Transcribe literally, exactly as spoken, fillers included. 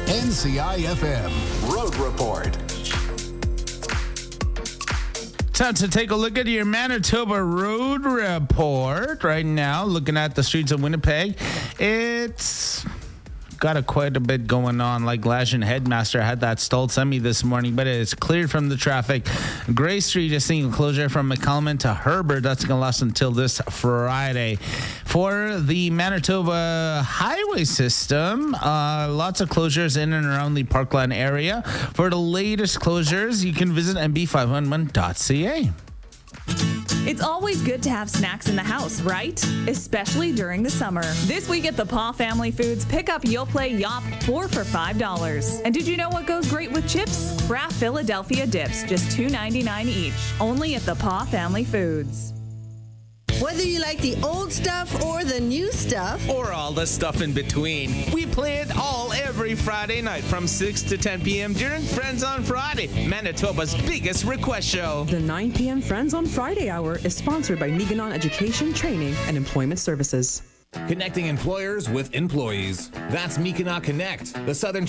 N C I F M Road Report. Time to take a look at your Manitoba Road Report right now. Looking at the streets of Winnipeg, it's got a quite a bit going on. Like Lajan Headmaster had that stalled semi this morning, but it's cleared from the traffic. Gray Street is seeing a closure from McCallum to Herbert. That's going to last until this Friday. For the Manitoba highway system, uh, lots of closures in and around the Parkland area. For the latest closures, you can visit m b five one one dot c a. It's always good to have snacks in the house, right? Especially during the summer. This week at the Paw Family Foods, pick up Yoplait Yop four for five dollars. And did you know what goes great with chips? Kraft Philadelphia dips, just two ninety-nine each. Only at the Paw Family Foods. Whether you like the old stuff or the new stuff, or all the stuff in between, we play it all every Friday night from six to ten p.m. during Friends on Friday, Manitoba's biggest request show. The nine p.m. Friends on Friday hour is sponsored by Meganon Education, Training, and Employment Services. Connecting employers with employees. That's Mikina Connect, the Southern